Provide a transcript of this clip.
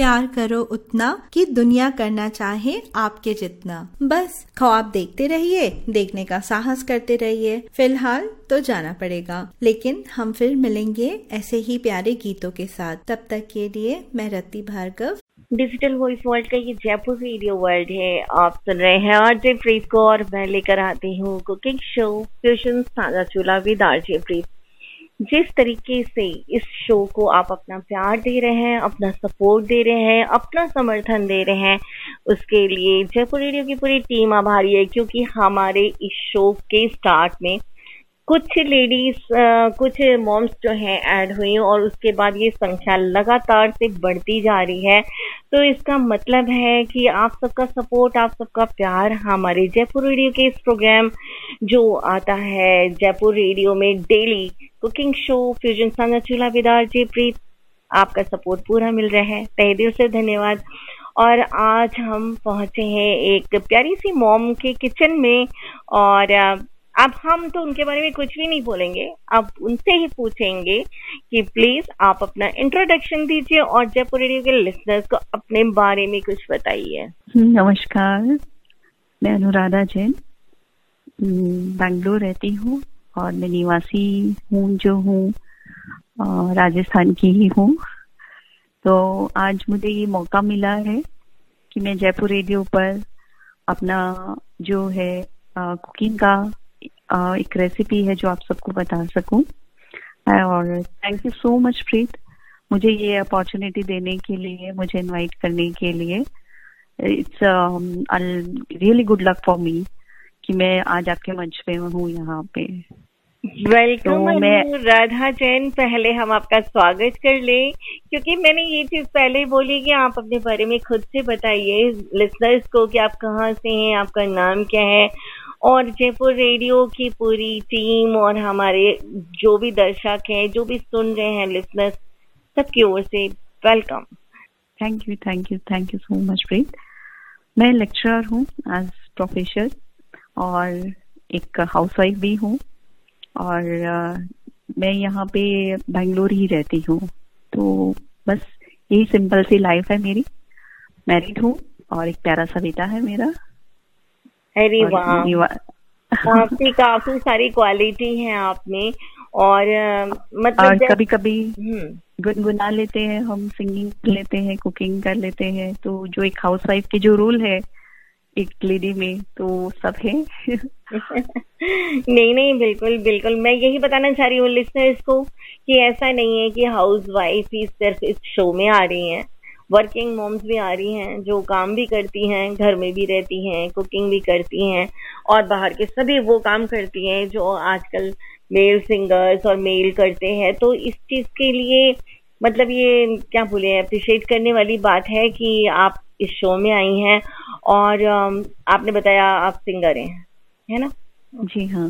प्यार करो उतना कि दुनिया करना चाहे आपके जितना। बस ख्वाब देखते रहिए, देखने का साहस करते रहिए। फिलहाल तो जाना पड़ेगा, लेकिन हम फिर मिलेंगे ऐसे ही प्यारे गीतों के साथ। तब तक के लिए मैं रति भार्गव। डिजिटल वॉइस वर्ल्ड का ये जयपुर रेडियो वर्ल्ड है। आप सुन रहे हैं आरजे प्रीत को और मैं लेकर आती हूँ कुकिंग शो फ्यूजन साझा चूल्हा विद आरजे प्रीत। जिस तरीके से इस शो को आप अपना प्यार दे रहे हैं, अपना सपोर्ट दे रहे हैं, अपना समर्थन दे रहे हैं, उसके लिए जयपुर रेडियो की पूरी टीम आभारी है। क्योंकि हमारे इस शो के स्टार्ट में कुछ लेडीज, कुछ मॉम्स जो हैं ऐड हुई और उसके बाद ये संख्या लगातार से बढ़ती जा रही है। तो इसका मतलब है कि आप सबका सपोर्ट, आप सबका प्यार हमारे जयपुर रेडियो के इस प्रोग्राम जो आता है जयपुर रेडियो में डेली कुकिंग शो फ्यूजन साझा चूल्हा विद आरजे प्रीत, आपका सपोर्ट पूरा मिल रहा है। तहे दिल से धन्यवाद। और आज हम पहुंचे हैं एक प्यारी सी मॉम के किचन में और अब हम तो उनके बारे में कुछ भी नहीं बोलेंगे, अब उनसे ही पूछेंगे कि प्लीज आप अपना इंट्रोडक्शन दीजिए और जयपुर रेडियो के लिसनर्स को अपने बारे में कुछ बताइए। नमस्कार, मैं अनुराधा जैन बैंगलोर रहती हूँ और मैं निवासी हूँ जो हूँ राजस्थान की ही हूँ। तो आज मुझे ये मौका मिला है कि मैं जयपुर रेडियो पर अपना जो है कुकिंग का एक रेसिपी है जो आप सबको बता सकूं। और थैंक यू सो मच प्रीत, मुझे ये अपॉर्चुनिटी देने के लिए, मुझे इनवाइट करने के लिए। It's really good luck for me कि मैं आज आपके मंच पे हूँ यहाँ पे। वेलकम राधा जैन। पहले हम आपका स्वागत कर लें क्योंकि मैंने ये चीज पहले बोली कि आप अपने बारे में खुद से बताइए लिसनर्स को कि आप कहाँ से हैं, आपका नाम क्या है और जयपुर रेडियो की पूरी टीम और हमारे जो भी दर्शक हैं, जो भी सुन रहे हैं लिसनर्स, सबकी ओर से welcome. Thank you so much प्रीत। मैं लेक्चरर हूँ एज प्रोफेसर और एक हाउसवाइफ भी हूँ और मैं यहाँ पे बेंगलोर ही रहती हूँ। तो बस यही सिंपल सी लाइफ है मेरी। मैरिड हूँ और एक प्यारा सा बेटा है मेरा। अरे वाह, काफी सारी क्वालिटी है आप में। और मतलब और कभी कभी गुनगुना लेते हैं हम, सिंगिंग कर लेते हैं, कुकिंग कर लेते हैं। तो जो एक हाउसवाइफ के जो रोल है एक लेडी में, तो सब है। नहीं, बिल्कुल मैं यही बताना चाह रही हूँ लिसनर्स को कि ऐसा नहीं है कि हाउसवाइफ ही सिर्फ इस शो में आ रही हैं। वर्किंग मॉम्स भी आ रही हैं जो काम भी करती हैं, घर में भी रहती हैं, कुकिंग भी करती हैं और बाहर के सभी वो काम करती हैं जो आजकल मेल सिंगर्स और मेल करते हैं। तो इस चीज के लिए मतलब ये क्या बोले, अप्रिशिएट करने वाली बात है कि आप इस शो में आई हैं और आपने बताया आप सिंगर हैं, है ना? जी हाँ।